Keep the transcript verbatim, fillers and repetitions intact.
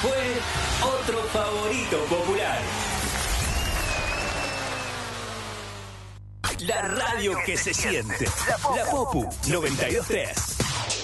fue otro favorito popular. La radio que se siente. La Popu noventa y dos punto tres.